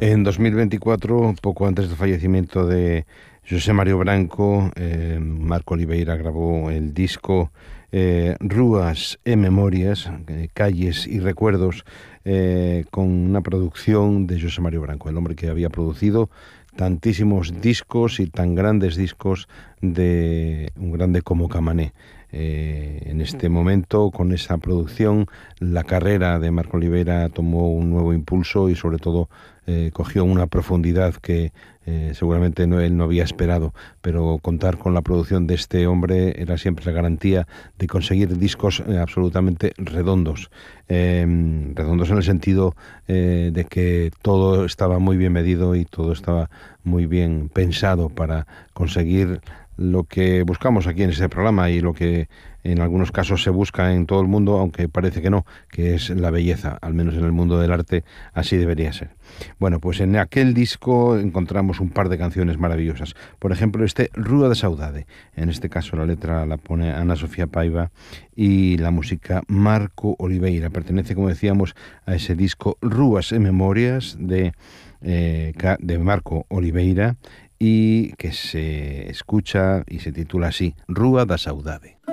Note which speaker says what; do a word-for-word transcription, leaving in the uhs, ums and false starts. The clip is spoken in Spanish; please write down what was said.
Speaker 1: En dos mil veinticuatro, pouco antes do fallecimiento de José Mario Branco, eh, Marco Oliveira grabó el disco eh, Rúas e Memorias, eh, Calles y Recuerdos, eh, con una producción de José Mario Branco, el hombre que había producido tantísimos discos y tan grandes discos de un grande como Camané. Eh, en este momento, con esa producción, la carrera de Marco Oliveira tomó un nuevo impulso y sobre todo eh, cogió una profundidad que eh, seguramente no, él no había esperado, pero contar con la producción de este hombre era siempre la garantía de conseguir discos eh, absolutamente redondos, eh, redondos en el sentido eh, de que todo estaba muy bien medido y todo estaba muy bien pensado para conseguir lo que buscamos aquí en este programa y lo que en algunos casos se busca en todo el mundo, aunque parece que no, que es la belleza, al menos en el mundo del arte así debería ser. Bueno, pues en aquel disco encontramos un par de canciones maravillosas. Por ejemplo, este Rúa de Saudade. En este caso la letra la pone Ana Sofía Paiva y la música Marco Oliveira. Pertenece, como decíamos, a ese disco Rúas e Memorias de, eh, de Marco Oliveira, y que se escucha y se titula así, Rúa da Saudade.